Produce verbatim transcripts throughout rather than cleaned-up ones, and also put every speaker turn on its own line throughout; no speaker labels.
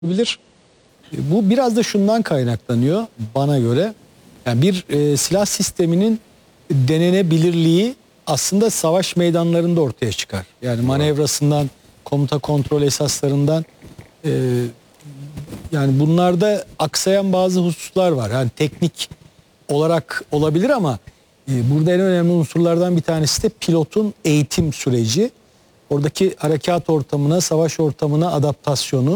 bilir. Bu biraz da şundan kaynaklanıyor bana göre. Yani bir e, silah sisteminin denenebilirliği aslında savaş meydanlarında ortaya çıkar. Yani manevrasından, komuta kontrol esaslarından, e, yani bunlarda aksayan bazı hususlar var. Yani teknik olarak olabilir ama e, burada en önemli unsurlardan bir tanesi de pilotun eğitim süreci. Oradaki harekat ortamına, savaş ortamına adaptasyonu.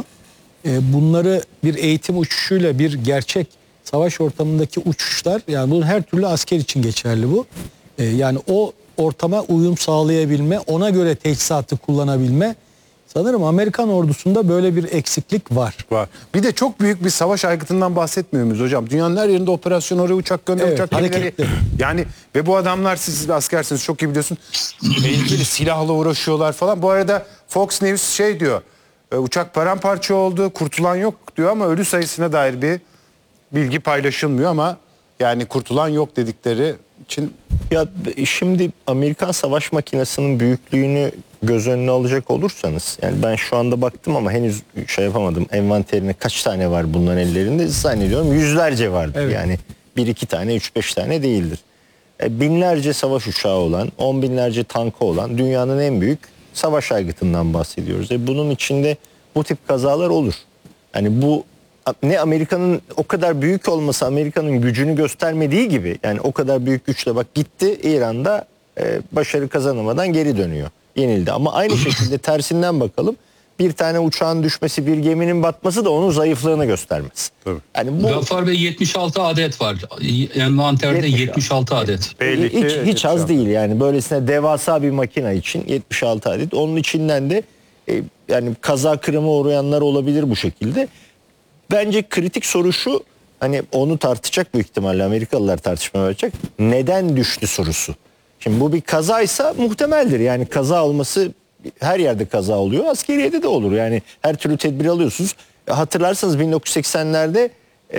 Bunları bir eğitim uçuşuyla bir gerçek savaş ortamındaki uçuşlar, yani bunun her türlü asker için geçerli bu. Yani o ortama uyum sağlayabilme, ona göre teçhizatı kullanabilme, sanırım Amerikan ordusunda böyle bir eksiklik var.
Var. Bir de çok büyük bir savaş aygıtından bahsetmiyor muyuz hocam? Dünyanın her yerinde operasyon, oraya uçak gönder,
Evet,
uçak gemileri. Yani ve bu adamlar, siz askersiniz çok iyi biliyorsun, tehlikeli silahla uğraşıyorlar falan. Bu arada Fox News şey diyor, uçak paramparça oldu, kurtulan yok diyor ama ölü sayısına dair bir bilgi paylaşılmıyor, ama yani kurtulan yok dedikleri için.
Ya şimdi Amerikan savaş makinesinin büyüklüğünü göz önüne alacak olursanız, yani ben şu anda baktım ama henüz şey yapamadım, envanterine kaç tane var bunların ellerinde, zannediyorum yüzlerce vardır. Evet. Yani bir iki tane, üç beş tane değildir. E, binlerce savaş uçağı olan, on binlerce tankı olan dünyanın en büyük savaş aygıtından bahsediyoruz. E, bunun içinde bu tip kazalar olur. Yani bu ne Amerika'nın o kadar büyük olması Amerika'nın gücünü göstermediği gibi, yani o kadar büyük güçle bak gitti İran'da e, başarı kazanamadan geri dönüyor. Yenildi. Ama aynı şekilde tersinden bakalım. Bir tane uçağın düşmesi, bir geminin batması da onun zayıflığını göstermez.
Tabii.
Yani bu Gaffar Bey yetmiş altı adet var. Envanterde yetmiş altı adet.
Belli ki, hiç hiç az değil yani, böylesine devasa bir makine için yetmiş altı adet. Onun içinden de e, yani kaza kırıma uğrayanlar olabilir bu şekilde. Bence kritik soru şu, hani onu tartışacak büyük ihtimalle Amerikalılar, tartışmaya verecek. Neden düştü sorusu. Şimdi bu bir kazaysa muhtemeldir. Yani kaza olması, her yerde kaza oluyor. Askeriyede de olur. Yani her türlü tedbir alıyorsunuz. Hatırlarsanız bin dokuz yüz seksenlerde e,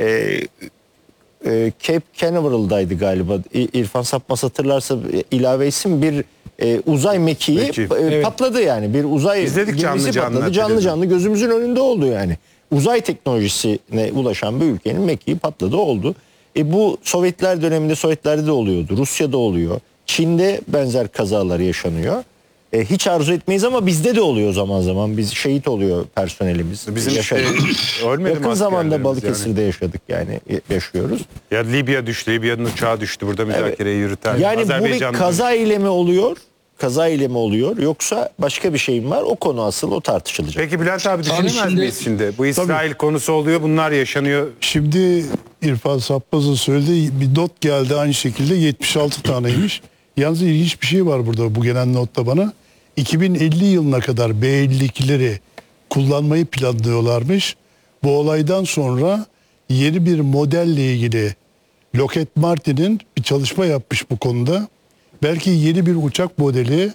e, Cape Canaveral'daydı galiba. İrfan Sapmaz hatırlarsa ilave isim, bir e, uzay mekiği Peki, e, evet. patladı yani. Bir uzay
İzledik canlı canlı,
patladı. Canlı canlı gözümüzün önünde oldu yani. Uzay teknolojisine ulaşan bir ülkenin mekiği patladı, oldu. E bu Sovyetler döneminde, Sovyetlerde de oluyordu. Rusya'da oluyor. Çin'de benzer kazalar yaşanıyor. E, hiç arzu etmeyiz ama bizde de oluyor zaman zaman. Biz şehit oluyor personelimiz.
Bizim yaşadık. E,
Yakın zamanda Balıkesir'de yani. yaşadık yani, yaşıyoruz.
Ya Libya düştü, Libya'nın uçağı düştü. Burada müzakereyi evet. yürüten.
Yani bu bir kaza ile mi oluyor? Kaza ile mi oluyor? Yoksa başka bir şey mi var? O konu asıl, o tartışılacak.
Peki Bülent abi, düşünemez şimdi, miyiz şimdi? Bu İsrail tabii. konusu oluyor, bunlar yaşanıyor.
Şimdi İrfan Sappaz'ın söylediği bir not geldi aynı şekilde, yetmiş altı taneymiş. Yalnız ilginç bir şey var burada, bu gelen notta bana. iki bin elli yılına kadar B elli ikileri kullanmayı planlıyorlarmış. Bu olaydan sonra yeni bir modelle ilgili Lockheed Martin'in bir çalışma yapmış bu konuda. Belki yeni bir uçak modeli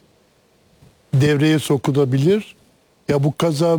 devreye sokulabilir. Ya bu kaza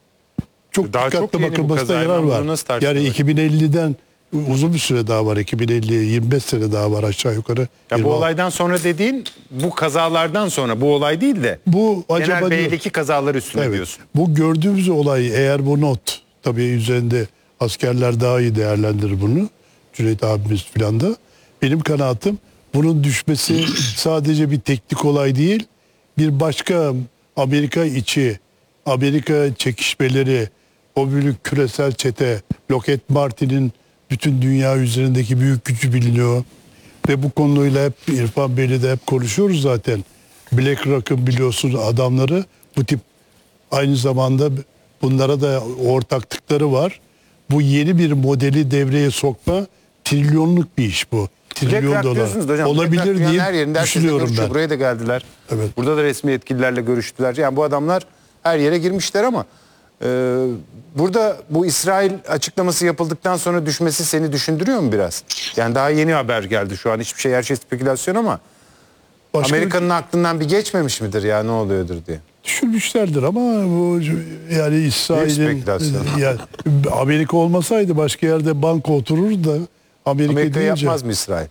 çok
daha
dikkatli
çok
bakılmasına yarar var. Yani iki bin elliden uzun bir süre daha var. iki bin elli, yirmi beş sene daha var aşağı yukarı.
Ya bu olaydan sonra dediğin, bu kazalardan sonra, bu olay değil de bu acaba genel B elli iki kazalar üstüne evet, diyorsun.
Bu gördüğümüz olay, eğer bu not, tabii üzerinde askerler daha iyi değerlendirir bunu. Cüneyt abimiz filan da. Benim kanaatim, bunun düşmesi sadece bir teknik olay değil, bir başka Amerika içi, Amerika çekişmeleri, o büyük küresel çete, Lockheed Martin'in bütün dünya üzerindeki büyük gücü biliniyor. Ve bu konuyla hep İrfan Bey'le de hep konuşuyoruz zaten. BlackRock'ın biliyorsunuz adamları, bu tip aynı zamanda bunlara da ortaklıkları var. Bu yeni bir modeli devreye sokma, trilyonluk bir iş bu.
Trilyon dolar. Hocam,
olabilir diye her yerinde düşünüyorum ben.
Buraya da geldiler.
Evet.
Burada da resmi yetkililerle görüştüler. Yani bu adamlar her yere girmişler ama e, burada bu İsrail açıklaması yapıldıktan sonra düşmesi seni düşündürüyor mu biraz? Yani daha yeni haber geldi şu an, hiçbir şey, her şey spekülasyon ama Amerika'nın bir... aklından bir geçmemiş midir ya, ne oluyordur diye?
Düşürmüşlerdir ama bu yani İsrail'in, yani Amerika olmasaydı başka yerde banka oturur da Amerika,
Amerika
deyince,
yapmaz mı İsrail?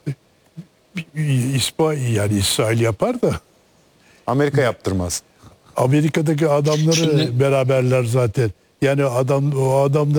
İsrail, yani İsrail yapar da
Amerika yaptırmaz.
Amerika'daki adamları Şimdi... beraberler zaten. Yani adam o adam